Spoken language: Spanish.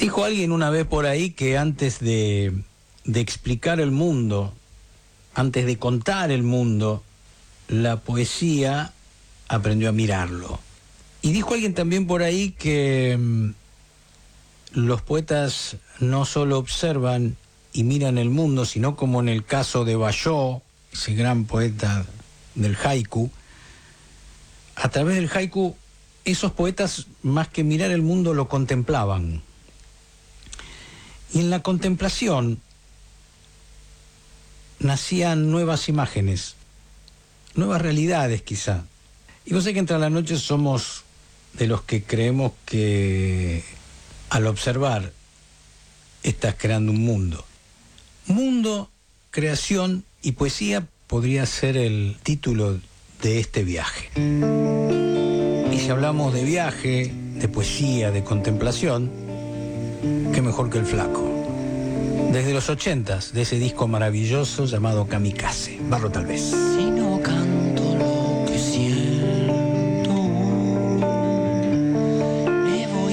Dijo alguien una vez por ahí que antes de explicar el mundo, antes de contar el mundo, la poesía aprendió a mirarlo. Y dijo alguien también por ahí que los poetas no solo observan y miran el mundo, sino como en el caso de Balló, ese gran poeta del haiku, a través del haiku, esos poetas, más que mirar el mundo, lo contemplaban. Y en la contemplación nacían nuevas imágenes, nuevas realidades quizá. Y vos sabés que entre la noche somos de los que creemos que al observar estás creando un mundo. Mundo, creación y poesía podría ser el título de este viaje. Y si hablamos de viaje, de poesía, de contemplación, qué mejor que el Flaco. Desde los 80s, de ese disco maravilloso llamado Kamikaze. Barro tal vez. Si no canto